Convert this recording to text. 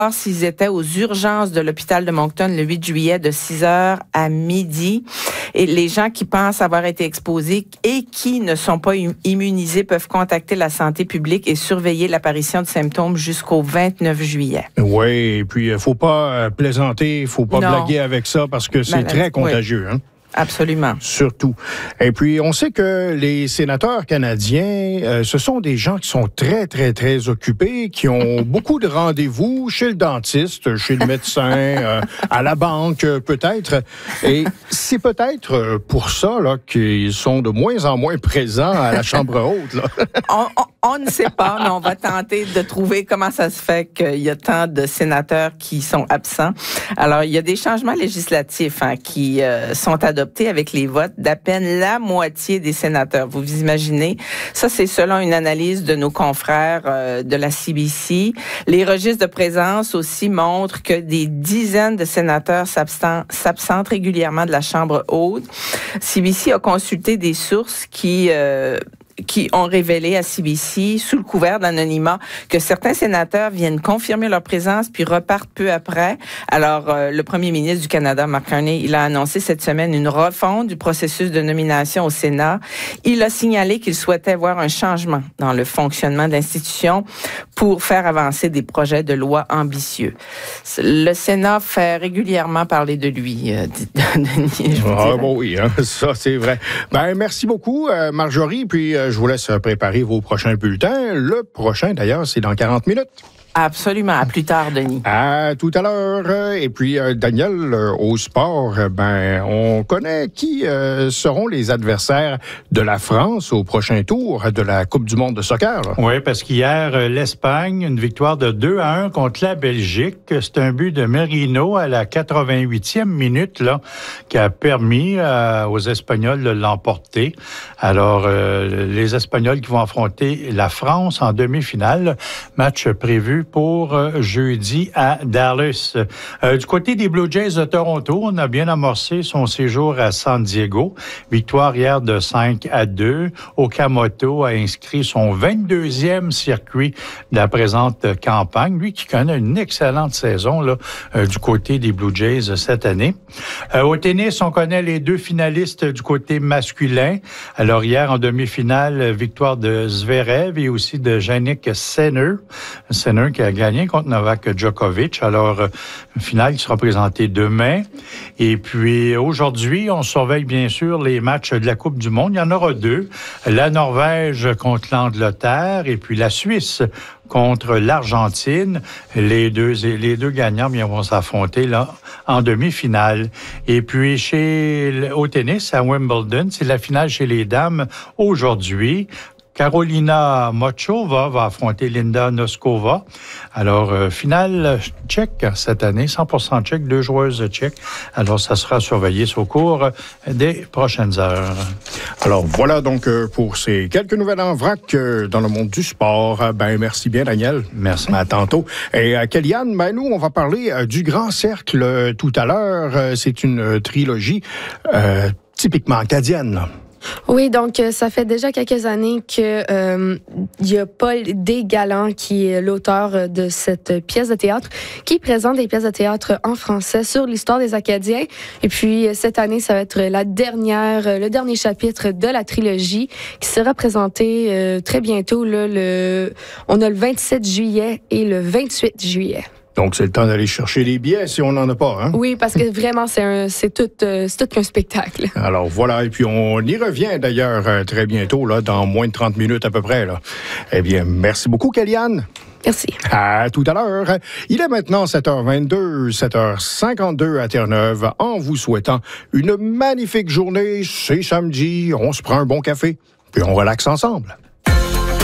s'ils étaient aux urgences de l'hôpital de Moncton le 8 juillet de 6h à midi. Et les gens qui pensent avoir été exposés et qui ne sont pas immunisés peuvent contacter la santé publique et surveiller l'apparition de symptômes jusqu'au 29 juillet. Oui, et puis il ne faut pas plaisanter, il ne faut pas blaguer avec ça parce que c'est très contagieux. Hein? Absolument. Surtout. Et puis, on sait que les sénateurs canadiens, ce sont des gens qui sont très, très, très occupés, qui ont beaucoup de rendez-vous chez le dentiste, chez le médecin, à la banque, peut-être. Et c'est peut-être pour ça là, qu'ils sont de moins en moins présents à la Chambre haute. Là. On ne sait pas, mais on va tenter de trouver comment ça se fait qu'il y a tant de sénateurs qui sont absents. Alors, il y a des changements législatifs qui sont adoptés avec les votes d'à peine la moitié des sénateurs. Vous imaginez? Ça, c'est selon une analyse de nos confrères de la CBC. Les registres de présence aussi montrent que des dizaines de sénateurs s'absentent régulièrement de la Chambre haute. CBC a consulté des sources qui ont révélé à CBC, sous le couvert d'anonymat, que certains sénateurs viennent confirmer leur présence puis repartent peu après. Alors, le premier ministre du Canada, Mark Carney, il a annoncé cette semaine une refonte du processus de nomination au Sénat. Il a signalé qu'il souhaitait voir un changement dans le fonctionnement de l'institution pour faire avancer des projets de loi ambitieux. Le Sénat fait régulièrement parler de lui, Denis. Bon, oui, hein, ça, c'est vrai. Merci beaucoup, Marjorie, puis je vous laisse préparer vos prochains bulletins. Le prochain, d'ailleurs, c'est dans 40 minutes. Absolument. À plus tard, Denis. À tout à l'heure. Et puis, Daniel, au sport, on connaît qui seront les adversaires de la France au prochain tour de la Coupe du monde de soccer. Là. Oui, parce qu'hier, l'Espagne, une victoire de 2-1 contre la Belgique. C'est un but de Merino à la 88e minute là, qui a permis aux Espagnols de l'emporter. Alors, les Espagnols qui vont affronter la France en demi-finale. Match prévu pour jeudi à Dallas. Du côté des Blue Jays de Toronto, on a bien amorcé son séjour à San Diego. Victoire hier de 5-2. Okamoto a inscrit son 22e circuit de la présente campagne. Lui qui connaît une excellente saison là, du côté des Blue Jays cette année. Au tennis, on connaît les deux finalistes du côté masculin. Alors hier, en demi-finale, victoire de Zverev et aussi de Jannik Sinner. Sinner qui a gagné contre Novak Djokovic. Alors, une finale qui sera présentée demain. Et puis, aujourd'hui, on surveille bien sûr les matchs de la Coupe du monde. Il y en aura deux. La Norvège contre l'Angleterre et puis la Suisse contre l'Argentine. Les deux gagnants vont s'affronter là en demi-finale. Et puis au tennis à Wimbledon, c'est la finale chez les dames aujourd'hui. Karolina Muchova va affronter Linda Noskova. Alors, finale tchèque cette année, 100% tchèque, deux joueuses tchèques. Alors, ça sera surveillé au cours des prochaines heures. Alors, voilà donc pour ces quelques nouvelles en vrac dans le monde du sport. Merci bien, Daniel. Merci. À tantôt. Et Kellyanne, nous, on va parler du Grand Cercle tout à l'heure. C'est une trilogie typiquement acadienne, là. Oui, donc ça fait déjà quelques années que y a Paul Desgallant, qui est l'auteur de cette pièce de théâtre, qui présente des pièces de théâtre en français sur l'histoire des Acadiens. Et puis cette année, ça va être le dernier chapitre de la trilogie qui sera présenté très bientôt. Là, on a le 27 juillet et le 28 juillet. Donc, c'est le temps d'aller chercher les billets si on n'en a pas. Hein? Oui, parce que vraiment, c'est tout qu'un spectacle. Alors, voilà. Et puis, on y revient d'ailleurs très bientôt, là, dans moins de 30 minutes à peu près. Là. Eh bien, merci beaucoup, Kellyanne. Merci. À tout à l'heure. Il est maintenant 7h22, 7h52 à Terre-Neuve, en vous souhaitant une magnifique journée. C'est samedi, on se prend un bon café, puis on relaxe ensemble.